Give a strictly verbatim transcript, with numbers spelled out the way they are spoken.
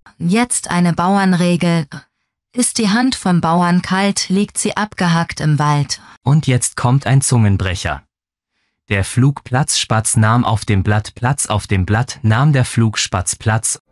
Jetzt eine Bauernregel. Ist die Hand vom Bauern kalt, liegt sie abgehackt im Wald. Und jetzt kommt ein Zungenbrecher. Der Flugplatzspatz nahm auf dem Blatt Platz, auf dem Blatt nahm der Flugspatz Platz